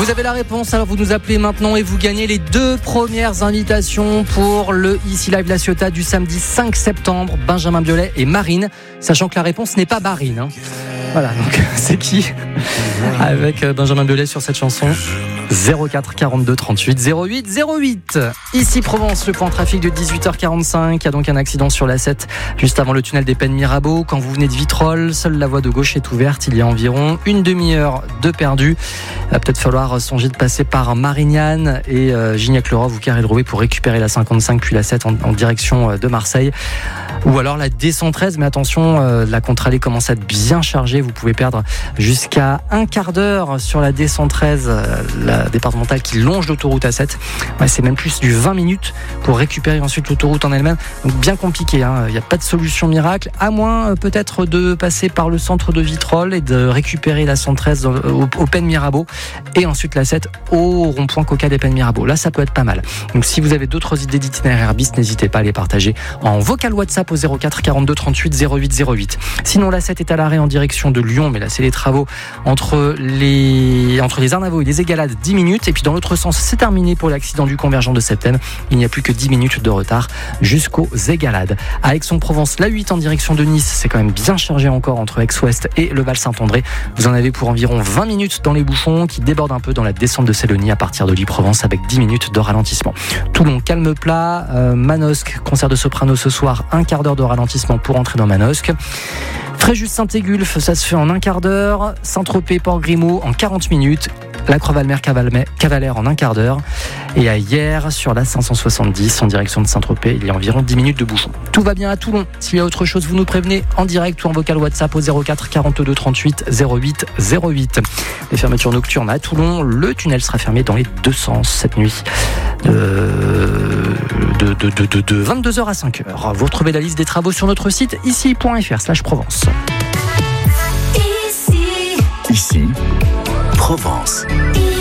Vous avez la réponse, alors vous nous appelez maintenant et vous gagnez les 2 premières invitations pour le Ici Live La Ciotat du samedi 5 septembre. Benjamin Biolay et Marine, sachant que la réponse n'est pas Barine. Hein. Voilà, donc c'est qui avec Benjamin Biolay sur cette chanson? 04 42 38 08 08. Ici Provence, le point trafic de 18h45. Il y a donc un accident sur l'A7 juste avant le tunnel des Pennes Mirabeau. Quand vous venez de Vitrolles, seule la voie de gauche est ouverte. Il y a environ une demi-heure de perdu. Il va peut-être falloir songer de passer par Marignane et Gignac-le-Roi ou Carré-le-Rouet pour récupérer la 55 puis la 7 en direction de Marseille. Ou alors la D113, mais attention, la contre-allée commence à être bien chargée. Vous pouvez perdre jusqu'à un quart d'heure sur la D113, la départementale qui longe l'autoroute A7. Ouais, c'est même plus du 20 minutes pour récupérer ensuite l'autoroute en elle-même. Donc bien compliqué, hein. Il n'y a pas de solution miracle, à moins peut-être de passer par le centre de Vitrolles et de récupérer la 113 au Pennes Mirabeau et ensuite la 7 au rond-point Coca des Pennes Mirabeau. Là, ça peut être pas mal. Donc si vous avez d'autres idées d'itinéraire bis, n'hésitez pas à les partager en vocal WhatsApp au 04 42 38 08 08. Sinon, la 7 est à l'arrêt en direction de Lyon, mais là, c'est les travaux entre les Arnavaux et les Égalades, 10 minutes. Et puis dans l'autre sens, c'est terminé pour l'accident du convergent de Septène. Il n'y a plus que 10 minutes de retard jusqu'aux Égalades. À Aix-en-Provence, la 8 en direction de Nice, c'est quand même bien chargé encore entre Aix-Ouest et le Val-Saint-André. Vous en avez pour environ 20 minutes dans les bouchons qui débordent un peu dans la descente de Sélonie à partir de Lille-Provence avec 10 minutes de ralentissement. Toulon, calme plat. Manosque, concert de soprano ce soir, un quart d'heure de ralentissement pour entrer dans Manosque. Fréjus-Saint-Égulphe, ça se fait en un quart d'heure. Saint-Tropez, Port-Grimaud en 40 minutes. La Croix-Valmer-Cavalère en un quart d'heure. Et à hier, sur la 570, en direction de Saint-Tropez, il y a environ 10 minutes de bouchon. Tout va bien à Toulon. S'il y a autre chose, vous nous prévenez en direct ou en vocal WhatsApp au 04 42 38 08 08. Les fermetures nocturnes à Toulon, le tunnel sera fermé dans les deux sens cette nuit. De 22h à 5h. Vous retrouvez la liste des travaux sur notre site ici.fr/Provence. Ici, Provence.